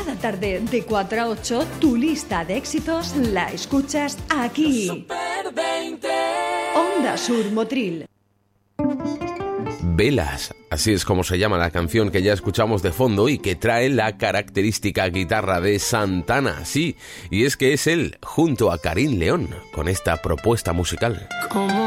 Cada tarde de 4 a 8, tu lista de éxitos la escuchas aquí. Super 20. Onda Sur Motril. Velas, así es como se llama la canción que ya escuchamos de fondo y que trae la característica guitarra de Santana, sí, y es que es él, junto a Karim León, con esta propuesta musical. Como